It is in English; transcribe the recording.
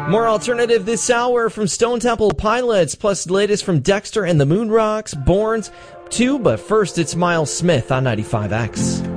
More alternative this hour from Stone Temple Pilots, plus the latest from Dexter and the Moon Rocks, Borns, too. But first, it's Miles Smith on 95X.